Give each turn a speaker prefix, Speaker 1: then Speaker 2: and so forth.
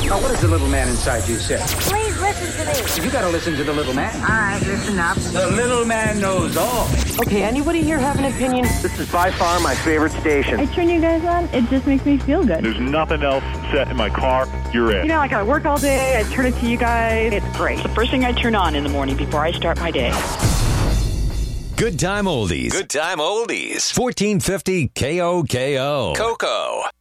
Speaker 1: Now, what does the little man inside you say?
Speaker 2: Please listen to me.
Speaker 1: You gotta listen to the little man.
Speaker 2: All right, listen up.
Speaker 1: The little man knows all.
Speaker 3: Okay, anybody here have an opinion?
Speaker 4: This is by far my favorite station.
Speaker 5: I turn you guys on, it just makes me feel good.
Speaker 6: There's nothing else set in my car. You're it.
Speaker 5: You know, like I work all day, I turn it to you guys. It's great.
Speaker 7: The first thing I turn on in the morning before I start my day.
Speaker 8: Good time oldies. Good time oldies. 1450 KOKO. Coco.